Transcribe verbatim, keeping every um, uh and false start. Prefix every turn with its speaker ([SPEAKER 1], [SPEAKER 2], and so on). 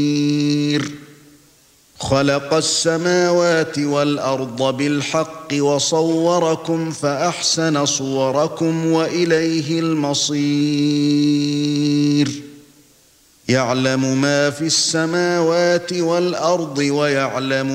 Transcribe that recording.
[SPEAKER 1] خَلَقَ السَّمَاوَاتِ وَالْأَرْضَ بِالْحَقِّ وَصَوَّرَكُمْ فَأَحْسَنَ صُوَرَكُمْ وَإِلَيْهِ الْمَصِيرُ يَعْلَمُ مَا فِي السَّمَاوَاتِ وَالْأَرْضِ وَيَعْلَمُ